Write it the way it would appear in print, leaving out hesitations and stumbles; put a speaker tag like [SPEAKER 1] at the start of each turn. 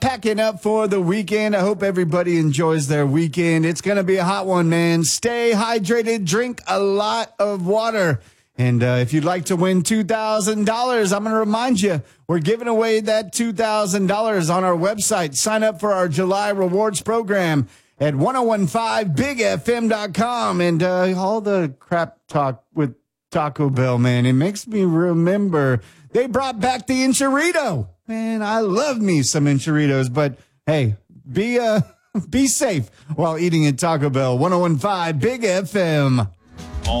[SPEAKER 1] packing up for the weekend. I hope everybody enjoys their weekend. It's going to be a hot one, man. Stay hydrated, drink a lot of water. And if you'd like to win $2,000, I'm going to remind you, we're giving away that $2,000 on our website. Sign up for our July rewards program at 1015bigfm.com. And all the crap talk with Taco Bell, man, it makes me remember they brought back the enchilada. Man, I love me some enchiladas, but hey, be safe while eating at Taco Bell. 1015 Big FM.